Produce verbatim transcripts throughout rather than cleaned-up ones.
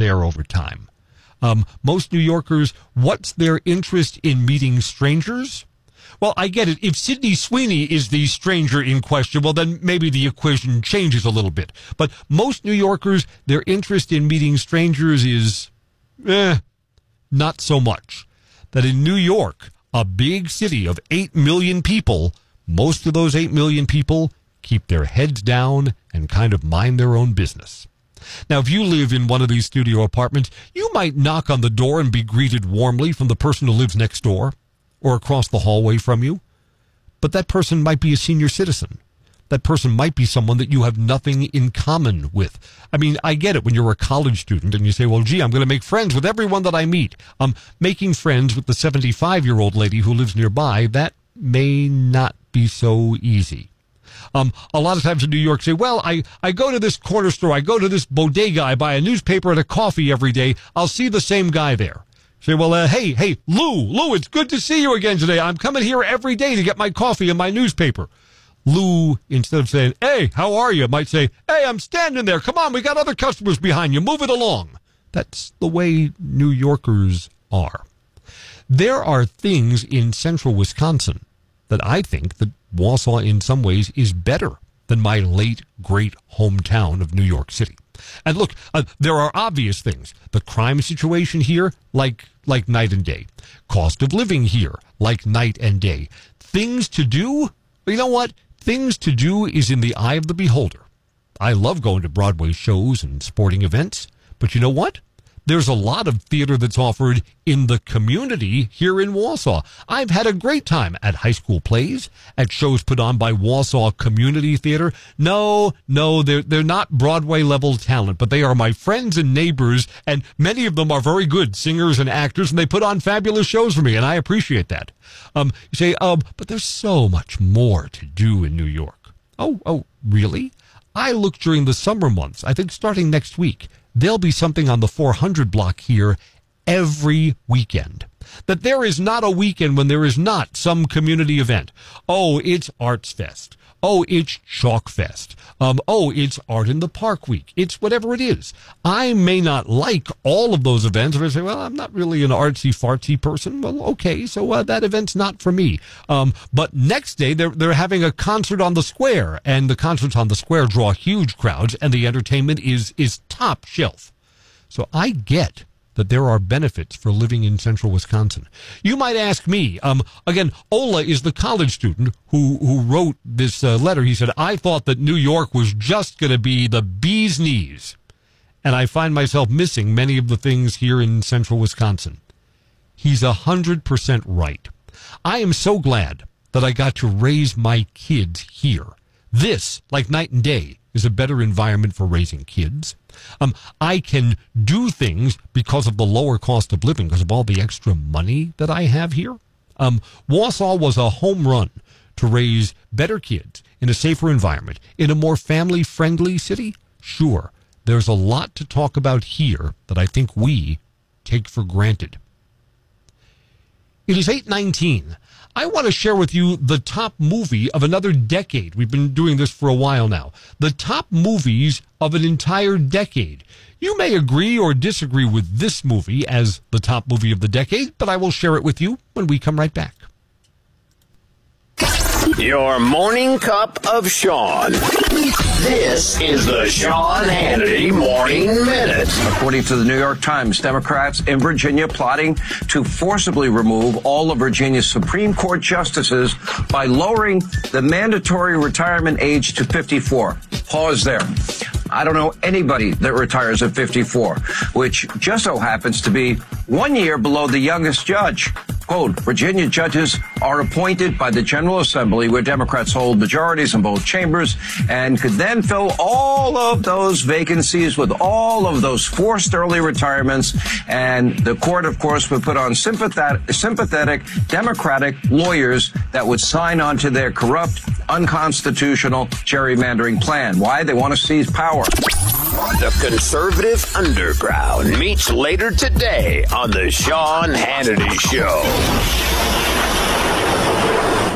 there over time. Um, most New Yorkers, what's their interest in meeting strangers? Well, I get it. If Sydney Sweeney is the stranger in question, well, then maybe the equation changes a little bit. But most New Yorkers, their interest in meeting strangers is, eh, not so much. That in New York, a big city of eight million people, most of those eight million people keep their heads down and kind of mind their own business. Now, if you live in one of these studio apartments, you might knock on the door and be greeted warmly from the person who lives next door or across the hallway from you. But that person might be a senior citizen. That person might be someone that you have nothing in common with. I mean, I get it when you're a college student and you say, well, gee, I'm going to make friends with everyone that I meet. Um, making friends with the seventy-five-year-old lady who lives nearby, that may not be so easy. Um, a lot of times in New York say, well, I, I go to this corner store, I go to this bodega, I buy a newspaper and a coffee every day. I'll see the same guy there. Say, well, uh, hey, hey, Lou, Lou, it's good to see you again today. I'm coming here every day to get my coffee and my newspaper. Lou, instead of saying, hey, how are you, might say, hey, I'm standing there. Come on, we got other customers behind you. Move it along. That's the way New Yorkers are. There are things in central Wisconsin that I think that Wausau in some ways is better than my late, great hometown of New York City. And look, uh, there are obvious things. The crime situation here, like like night and day. Cost of living here, like night and day. Things to do, well, you know what? Things to do is in the eye of the beholder. I love going to Broadway shows and sporting events, but you know what? There's a lot of theater that's offered in the community here in Wausau. I've had a great time at high school plays, at shows put on by Wausau Community Theater. No, no, they're, they're not Broadway-level talent, but they are my friends and neighbors, and many of them are very good singers and actors, and they put on fabulous shows for me, and I appreciate that. Um, you say, um, but there's so much more to do in New York. Oh, oh, really? I look during the summer months, I think starting next week. There'll be something on the four hundred block here every weekend. That there is not a weekend when there is not some community event. Oh, it's Arts Fest. Oh, it's Chalk Fest. Um, oh, it's Art in the Park Week. It's whatever it is. I may not like all of those events. If I say, well, I'm not really an artsy-fartsy person. Well, okay, so uh, that event's not for me. Um, but next day, they're, they're having a concert on the square, and the concerts on the square draw huge crowds, and the entertainment is, is top shelf. So I get that there are benefits for living in central Wisconsin. You might ask me, um, again, Ola is the college student who, who wrote this uh, letter. He said, I thought that New York was just going to be the bee's knees. And I find myself missing many of the things here in central Wisconsin. He's a hundred percent right. I am so glad that I got to raise my kids here. This, like night and day, is a better environment for raising kids. Um, I can do things because of the lower cost of living, because of all the extra money that I have here. Um, Wausau was a home run to raise better kids in a safer environment, in a more family-friendly city. Sure, there's a lot to talk about here that I think we take for granted. It is eight nineteen. I want to share with you the top movie of another decade. We've been doing this for a while now. The top movies of an entire decade. You may agree or disagree with this movie as the top movie of the decade, but I will share it with you when we come right back. Your morning cup of Sean. This is the Sean Hannity Morning Minute. According to the New York Times, Democrats in Virginia plotting to forcibly remove all of Virginia's Supreme Court justices by lowering the mandatory retirement age to fifty-four. Pause there. I don't know anybody that retires at fifty-four, which just so happens to be one year below the youngest judge. Quote, Virginia judges are appointed by the General Assembly, where Democrats hold majorities in both chambers, and could then fill all of those vacancies with all of those forced early retirements. And the court, of course, would put on sympathetic, sympathetic Democratic lawyers that would sign on to their corrupt, unconstitutional gerrymandering plan. Why? They want to seize power. The conservative underground meets later today on the Sean Hannity Show.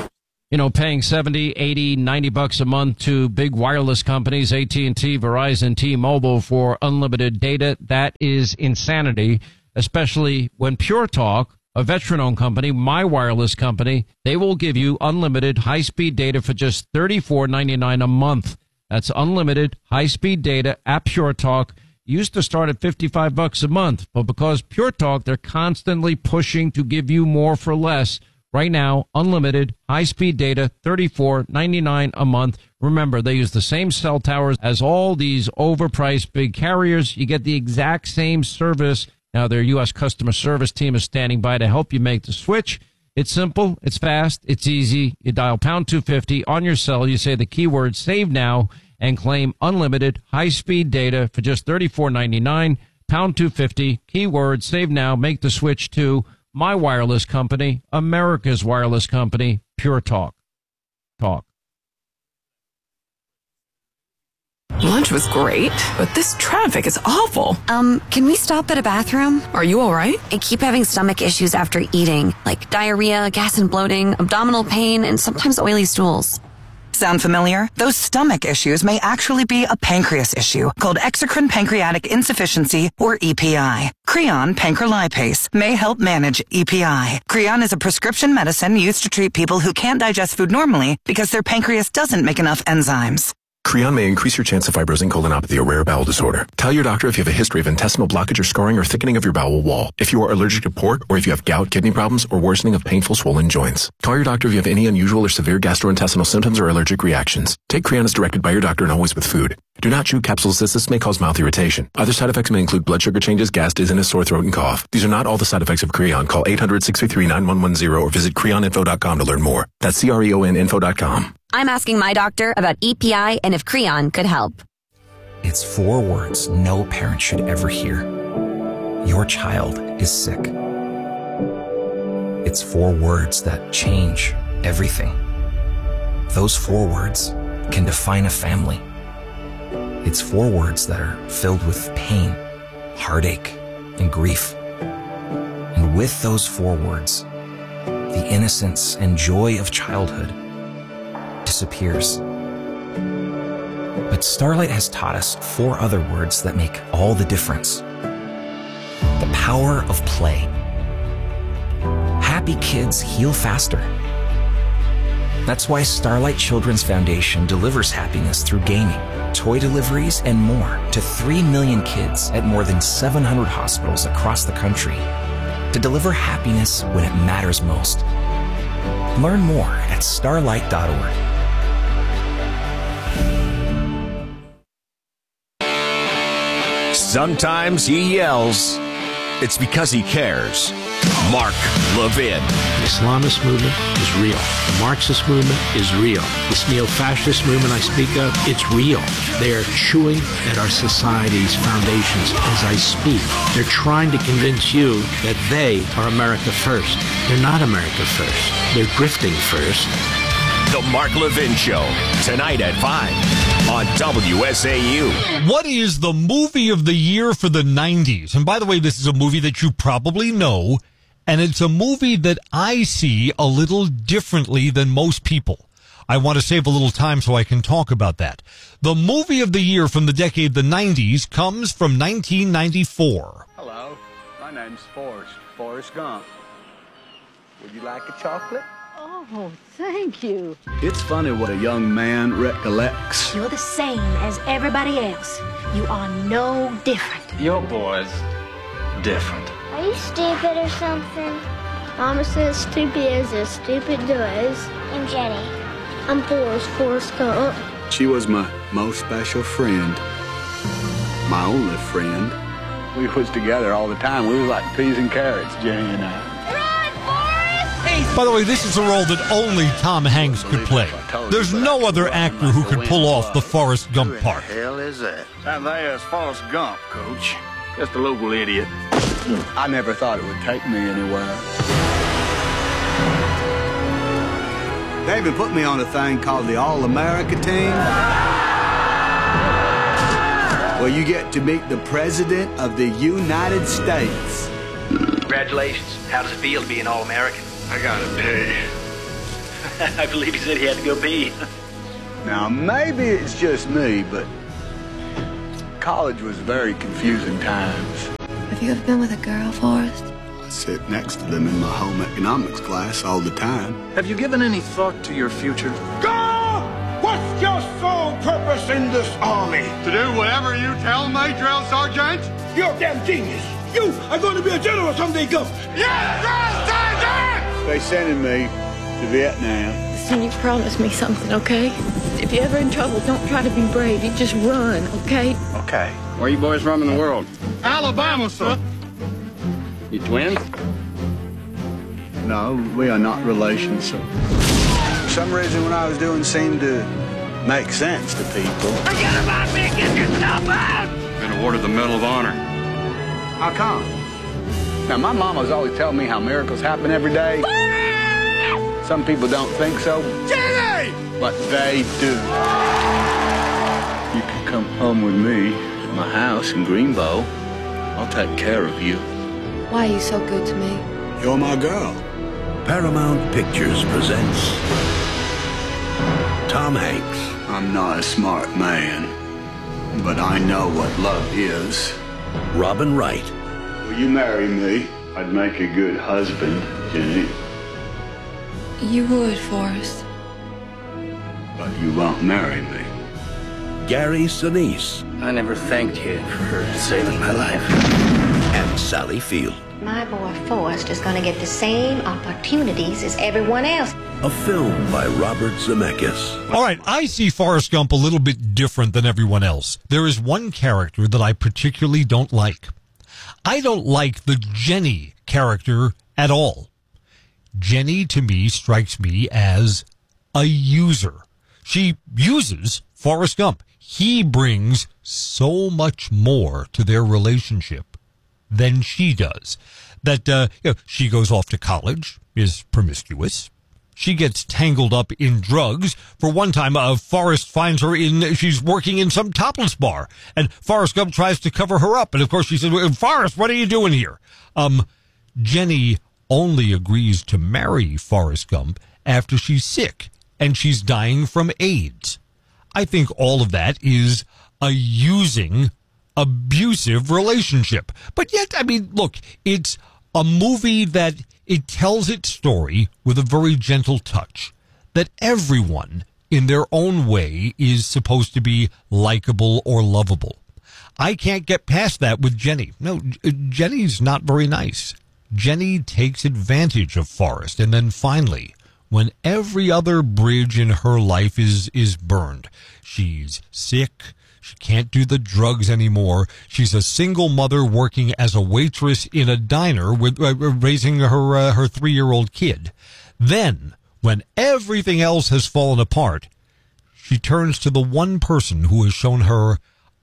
You know, paying seventy, eighty, ninety bucks a month to big wireless companies, A T and T, Verizon, T-Mobile for unlimited data, that is insanity, especially when Pure Talk, a veteran-owned company, my wireless company, they will give you unlimited high-speed data for just thirty-four ninety-nine a month. That's unlimited high-speed data at Pure Talk. Used to start at fifty-five bucks a month, but because Pure Talk, they're constantly pushing to give you more for less. Right now, unlimited high-speed data, thirty-four ninety-nine a month. Remember, they use the same cell towers as all these overpriced big carriers. You get the exact same service. Now, their U S customer service team is standing by to help you make the switch. It's simple, it's fast, it's easy. You dial pound two fifty on your cell. You say the keyword save now and claim unlimited high-speed data for just thirty-four ninety-nine. Pound two fifty, keyword save now. Make the switch to my wireless company, America's wireless company, Pure Talk. Talk. Lunch was great, but this traffic is awful. Um, can we stop at a bathroom? Are you all right? I keep having stomach issues after eating, like diarrhea, gas and bloating, abdominal pain, and sometimes oily stools. Sound familiar? Those stomach issues may actually be a pancreas issue called exocrine pancreatic insufficiency, or E P I. Creon pancrelipase may help manage E P I. Creon is a prescription medicine used to treat people who can't digest food normally because their pancreas doesn't make enough enzymes. Creon may increase your chance of fibrosing colonopathy, a rare bowel disorder. Tell your doctor if you have a history of intestinal blockage or scarring or thickening of your bowel wall, if you are allergic to pork, or if you have gout, kidney problems, or worsening of painful swollen joints. Call your doctor if you have any unusual or severe gastrointestinal symptoms or allergic reactions. Take Creon as directed by your doctor and always with food. Do not chew capsules as this may cause mouth irritation. Other side effects may include blood sugar changes, gas, dizziness, sore throat, and cough. These are not all the side effects of Creon. Call eight hundred, six three three, nine one one zero or visit creon info dot com to learn more. That's C R E O N info dot com. I'm asking my doctor about E P I and if Creon could help. It's four words no parent should ever hear. Your child is sick. It's four words that change everything. Those four words can define a family. It's four words that are filled with pain, heartache, and grief. And with those four words, the innocence and joy of childhood disappears. But Starlight has taught us four other words that make all the difference. The power of play. Happy kids heal faster. That's why Starlight Children's Foundation delivers happiness through gaming, toy deliveries, and more to three million kids at more than seven hundred hospitals across the country to deliver happiness when it matters most. Learn more at starlight dot org. Sometimes he yells. It's because he cares. Mark Levin. The Islamist movement is real. The Marxist movement is real. This neo-fascist movement I speak of, it's real. They are chewing at our society's foundations as I speak. They're trying to convince you that they are America first. They're not America first. They're drifting first. The Mark Levin Show, tonight at five on W S A U. What is the movie of the year for the nineties? And by the way, this is a movie that you probably know, and it's a movie that I see a little differently than most people. I want to save a little time so I can talk about that. The movie of the year from the decade the nineties comes from nineteen ninety-four. Hello, my name's Forrest, Forrest Gump. Would you like a chocolate? Oh, thank you. It's funny what a young man recollects. You're the same as everybody else. You are no different. Your boy's different. Are you stupid or something? Mama says stupid is as stupid does. I'm Jenny. I'm Forrest, Forrest Gump. She was my most special friend. My only friend. We was together all the time. We was like peas and carrots, Jenny and I. By the way, this is a role that only Tom Hanks could play. There's no other actor who could pull off the Forrest Gump part. What the hell is that? That there's Forrest Gump, Coach. Just a local idiot. I never thought it would take me anywhere. They even put me on a thing called the All-America team, where you get to meet the President of the United States. Congratulations. How does it feel to be an All-American? I gotta tell you, I believe he said he had to go pee. Now, maybe it's just me, but college was very confusing times. Have you ever been with a girl, Forrest? I sit next to them in my home economics class all the time. Have you given any thought to your future? Go! What's your sole purpose in this army? To do whatever you tell me, drill sergeant. You're a damn genius. You are going to be a general someday, go. Yes, drill sergeant! They sending me to Vietnam. Listen, you promised me something, okay? If you're ever in trouble, don't try to be brave. You just run, okay? Okay. Where you boys roaming the world? Alabama, sir. You twins? No, we are not relations, sir. For some reason, what I was doing seemed to make sense to people. Forget about me and get yourself out! Been awarded the Medal of Honor. How come? Now, my mama was always telling me how miracles happen every day. Some people don't think so. Jenny! But they do. You can come home with me to my house in Greenbow. I'll take care of you. Why are you so good to me? You're my girl. Paramount Pictures presents Tom Hanks. I'm not a smart man, but I know what love is. Robin Wright. Will you marry me? I'd make a good husband, Jenny. You would, Forrest. But you won't marry me. Gary Sinise. I never thanked you for saving my life. And Sally Field. My boy Forrest is going to get the same opportunities as everyone else. A film by Robert Zemeckis. All right, I see Forrest Gump a little bit different than everyone else. There is one character that I particularly don't like. I don't like the Jenny character at all. Jenny, to me, strikes me as a user. She uses Forrest Gump. He brings so much more to their relationship than she does. That, uh, you know, she goes off to college, is promiscuous. She gets tangled up in drugs. For one time, uh, Forrest finds her in, she's working in some topless bar. And Forrest Gump tries to cover her up. And of course she says, Forrest, what are you doing here? Um, Jenny only agrees to marry Forrest Gump after she's sick and she's dying from AIDS. I think all of that is a using, abusive relationship. But yet, I mean, look, it's a movie that it tells its story with a very gentle touch, that everyone in their own way is supposed to be likable or lovable. I can't get past that with Jenny. No, Jenny's not very nice. Jenny takes advantage of Forrest, and then finally, when every other bridge in her life is, is burned, she's sick, she can't do the drugs anymore, she's a single mother working as a waitress in a diner with uh, raising her, uh, her three-year-old kid. Then, when everything else has fallen apart, she turns to the one person who has shown her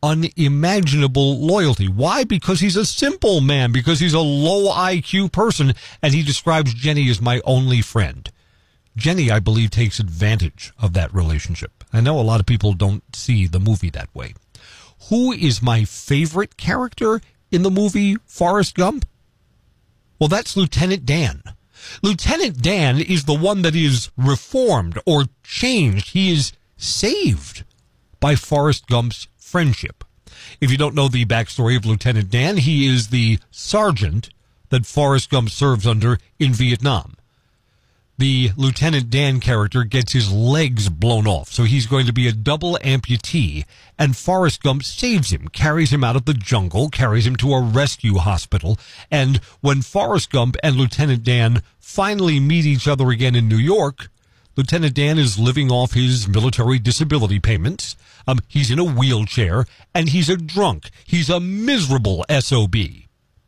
unimaginable loyalty. Why? Because he's a simple man, because he's a low I Q person, and he describes Jenny as my only friend. Jenny, I believe, takes advantage of that relationship. I know a lot of people don't see the movie that way. Who is my favorite character in the movie Forrest Gump? Well, that's Lieutenant Dan. Lieutenant Dan is the one that is reformed or changed. He is saved by Forrest Gump's friendship. If you don't know the backstory of Lieutenant Dan, he is the sergeant that Forrest Gump serves under in Vietnam. The Lieutenant Dan character gets his legs blown off, so he's going to be a double amputee, and Forrest Gump saves him, carries him out of the jungle, carries him to a rescue hospital, and when Forrest Gump and Lieutenant Dan finally meet each other again in New York, Lieutenant Dan is living off his military disability payments. Um, he's in a wheelchair, and he's a drunk. He's a miserable S O B.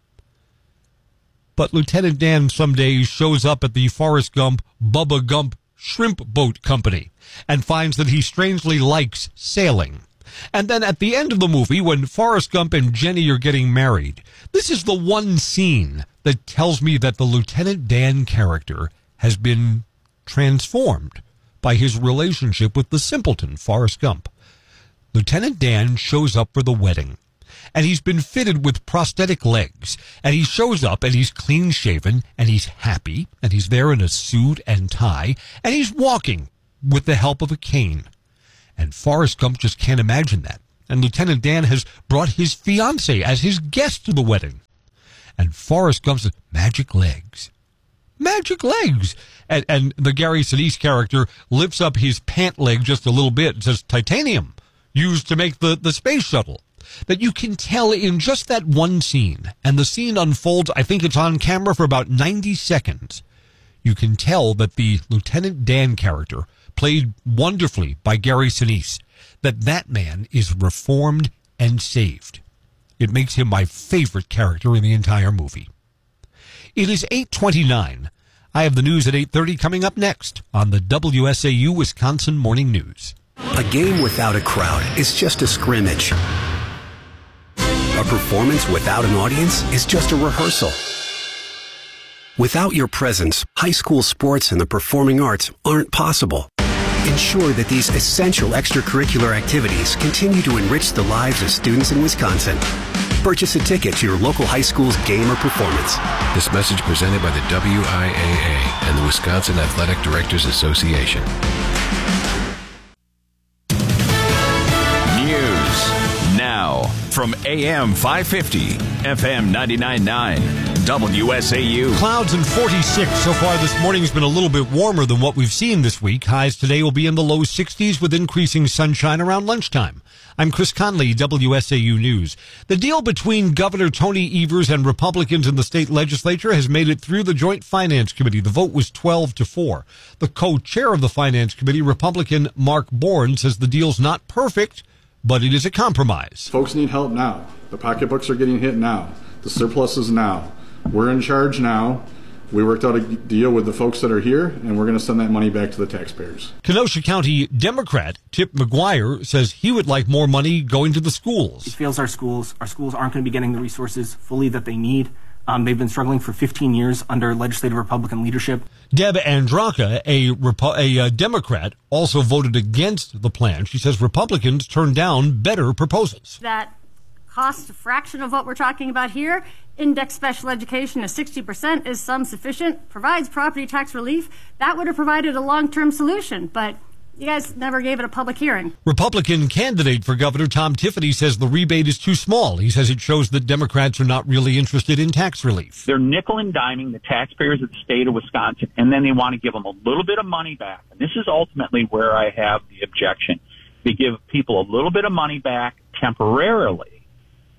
But Lieutenant Dan someday shows up at the Forrest Gump Bubba Gump Shrimp Boat Company and finds that he strangely likes sailing. And then at the end of the movie, when Forrest Gump and Jenny are getting married, this is the one scene that tells me that the Lieutenant Dan character has been transformed by his relationship with the simpleton, Forrest Gump. Lieutenant Dan shows up for the wedding, and he's been fitted with prosthetic legs. And he shows up, and he's clean-shaven, and he's happy, and he's there in a suit and tie, and he's walking with the help of a cane. And Forrest Gump just can't imagine that. And Lieutenant Dan has brought his fiancée as his guest to the wedding. And Forrest Gump says, magic legs. Magic legs. And, and the Gary Sinise character lifts up his pant leg just a little bit and says, titanium, used to make the, the space shuttle. That you can tell in just that one scene. And the scene unfolds, I think it's on camera for about ninety seconds. You can tell that the Lieutenant Dan character, played wonderfully by Gary Sinise, that that man is reformed and saved. It makes him my favorite character in the entire movie. It is eight twenty-nine. I have the news at eight thirty coming up next on the W S A U Wisconsin Morning News. A game without a crowd is just a scrimmage. A performance without an audience is just a rehearsal. Without your presence, high school sports and the performing arts aren't possible. Ensure that these essential extracurricular activities continue to enrich the lives of students in Wisconsin. Purchase a ticket to your local high school's game or performance. This message presented by the W I A A and the Wisconsin Athletic Directors Association. News now from A M five fifty, F M ninety-nine point nine. W S A U. Clouds and forty-six. So far this morning's been a little bit warmer than what we've seen this week. Highs today will be in the low sixties with increasing sunshine around lunchtime. I'm Chris Conley, W S A U News. The deal between Governor Tony Evers and Republicans in the state legislature has made it through the Joint Finance Committee. The vote was twelve to four. The co-chair of the Finance Committee, Republican Mark Bourne, says the deal's not perfect, but it is a compromise. Folks need help now. The pocketbooks are getting hit now. The surplus is now. We're in charge now. We worked out a deal with the folks that are here, and we're going to send that money back to the taxpayers. Kenosha County Democrat Tip McGuire says he would like more money going to the schools. He feels our schools, our schools aren't going to be getting the resources fully that they need. Um, they've been struggling for fifteen years under legislative Republican leadership. Deb Andraka, a, Repo- a uh, Democrat, also voted against the plan. She says Republicans turned down better proposals. That cost a fraction of what we're talking about here. Index special education is sixty percent is some sufficient, provides property tax relief. That would have provided a long-term solution, but you guys never gave it a public hearing. Republican candidate for governor Tom Tiffany says the rebate is too small. He says it shows that Democrats are not really interested in tax relief. They're nickel and diming the taxpayers of the state of Wisconsin, and then they want to give them a little bit of money back. And this is ultimately where I have the objection. They give people a little bit of money back temporarily,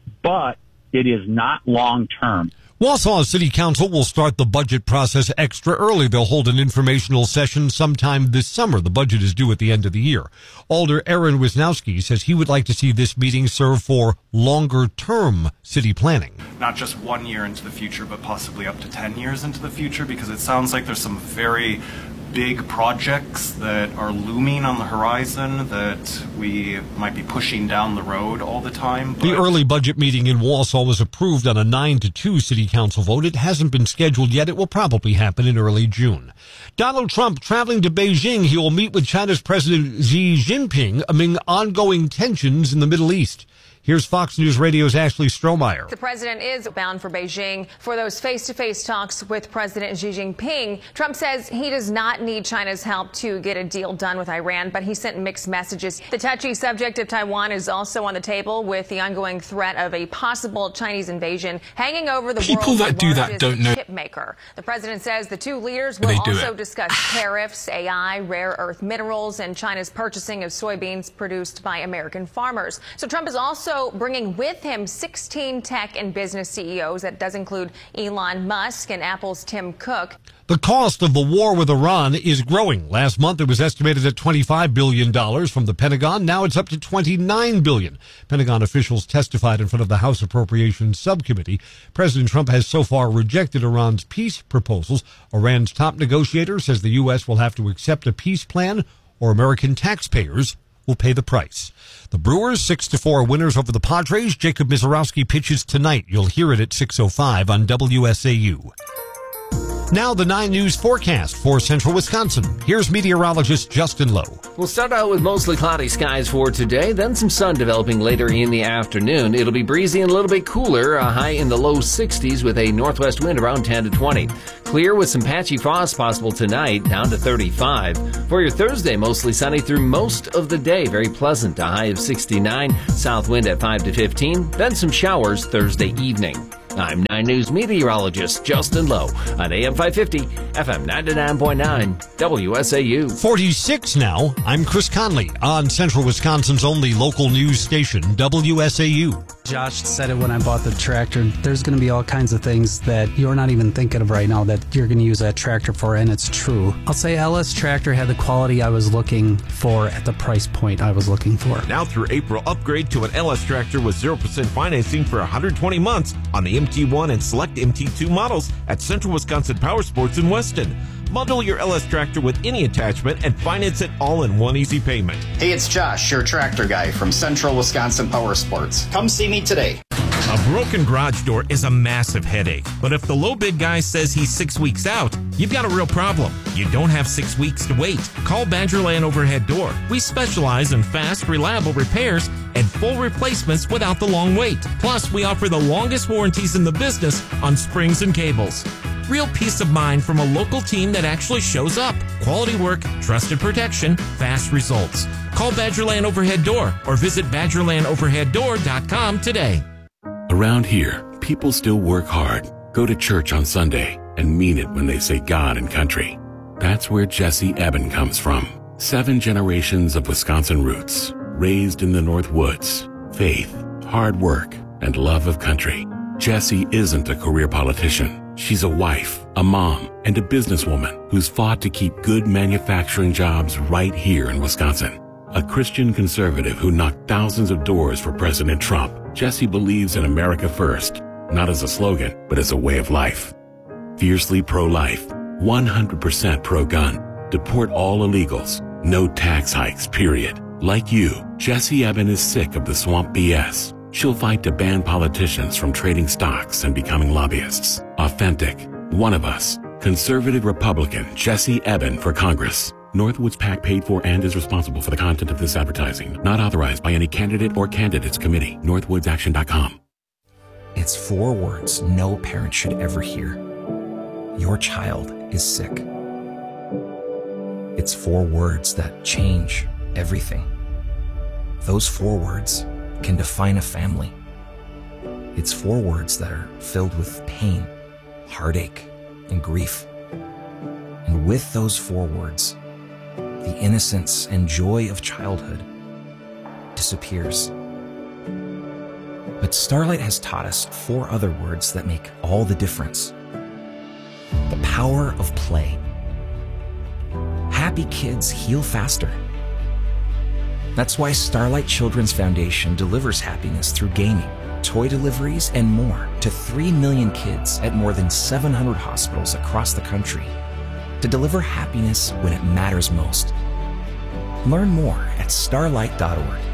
but it is not long-term. Wausau City Council will start the budget process extra early. They'll hold an informational session sometime this summer. The budget is due at the end of the year. Alder Aaron Wisnowski says he would like to see this meeting serve for longer-term city planning. Not just one year into the future, but possibly up to ten years into the future, because it sounds like there's some very big projects that are looming on the horizon that we might be pushing down the road all the time. But the early budget meeting in Wausau was approved on a nine to two city council vote. It hasn't been scheduled yet. It will probably happen in early June. Donald Trump traveling to Beijing. He will meet with China's President Xi Jinping amid ongoing tensions in the Middle East. Here's Fox News Radio's Ashley Strohmeyer. The president is bound for Beijing for those face-to-face talks with President Xi Jinping. Trump says he does not need China's help to get a deal done with Iran, but he sent mixed messages. The touchy subject of Taiwan is also on the table, with the ongoing threat of a possible Chinese invasion hanging over the People world's that do that largest don't know. chip maker. The president says the two leaders will They do also it. discuss tariffs, A I, rare earth minerals, and China's purchasing of soybeans produced by American farmers. So Trump is also bringing with him sixteen tech and business C E Os. That does include Elon Musk and Apple's Tim Cook. The cost of the war with Iran is growing. Last month, it was estimated at twenty-five billion dollars from the Pentagon. Now it's up to twenty-nine billion dollars. Pentagon officials testified in front of the House Appropriations Subcommittee. President Trump has so far rejected Iran's peace proposals. Iran's top negotiator says the U S will have to accept a peace plan, or American taxpayers will pay the price. The Brewers, six to four winners over the Padres. Jacob Mizorowski pitches tonight. You'll hear it at six oh five on W S A U. Now the nine News forecast for central Wisconsin. Here's meteorologist Justin Lowe. We'll start out with mostly cloudy skies for today, then some sun developing later in the afternoon. It'll be breezy and a little bit cooler, a high in the low sixties with a northwest wind around ten to twenty. Clear with some patchy frost possible tonight, down to thirty-five. For your Thursday, mostly sunny through most of the day. Very pleasant, a high of sixty-nine. South wind at five to fifteen. Then some showers Thursday evening. I'm nine News meteorologist Justin Lowe on A M five fifty, F M ninety-nine point nine, W S A U. forty-six now. I'm Chris Conley on central Wisconsin's only local news station, W S A U. Josh said it when I bought the tractor. There's going to be all kinds of things that you're not even thinking of right now that you're going to use that tractor for, and it's true. I'll say L S Tractor had the quality I was looking for at the price point I was looking for. Now through April, upgrade to an L S Tractor with zero percent financing for one hundred twenty months on the M T one and select M T two models at Central Wisconsin Power Sports in Weston. Bundle your L S Tractor with any attachment and finance it all in one easy payment. Hey, it's Josh, your tractor guy from Central Wisconsin Power Sports. Come see me today. A broken garage door is a massive headache, but if the low bid guy says he's six weeks out, you've got a real problem. You don't have six weeks to wait. Call Badgerland Overhead Door. We specialize in fast, reliable repairs and full replacements without the long wait. Plus, we offer the longest warranties in the business on springs and cables. Real peace of mind from a local team that actually shows up. Quality work, trusted protection, fast results. Call Badgerland Overhead Door or visit badgerland overhead door dot com today. Around here, people still work hard, go to church on Sunday, and mean it when they say God and country. That's where Jesse Eben comes from. Seven generations of Wisconsin roots, raised in the North Woods, faith, hard work, and love of country. Jessie isn't a career politician. She's a wife, a mom, and a businesswoman who's fought to keep good manufacturing jobs right here in Wisconsin. A Christian conservative who knocked thousands of doors for President Trump, Jessie believes in America first, not as a slogan, but as a way of life. Fiercely pro-life, one hundred percent pro-gun, deport all illegals, no tax hikes, period. Like you, Jessie Eben is sick of the swamp B S. She'll fight to ban politicians from trading stocks and becoming lobbyists. Authentic, one of us, conservative Republican Jessie Eben for Congress. Northwoods PAC paid for and is responsible for the content of this advertising. Not authorized by any candidate or candidates committee. northwoods action dot com. It's four words no parent should ever hear. Your child is sick. It's four words that change everything. Those four words can define a family. It's four words that are filled with pain, heartache, and grief. And with those four words, the innocence and joy of childhood disappears. But Starlight has taught us four other words that make all the difference. The power of play. Happy kids heal faster. That's why Starlight Children's Foundation delivers happiness through gaming, toy deliveries, and more to three million kids at more than seven hundred hospitals across the country to deliver happiness when it matters most. Learn more at starlight dot org.